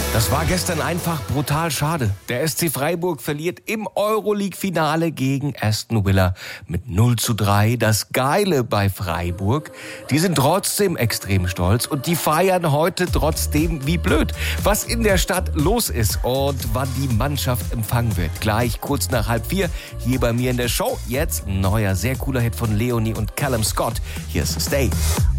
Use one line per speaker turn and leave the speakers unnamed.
Das war gestern einfach brutal schade. Der SC Freiburg verliert im Euroleague-Finale gegen Aston Villa mit 0:3. Das Geile bei Freiburg, die sind trotzdem extrem stolz und die feiern heute trotzdem wie blöd. Was in der Stadt los ist und wann die Mannschaft empfangen wird. Gleich kurz nach 3:30 hier bei mir in der Show. Jetzt ein neuer, sehr cooler Hit von Leonie und Callum Scott. Hier ist Stay.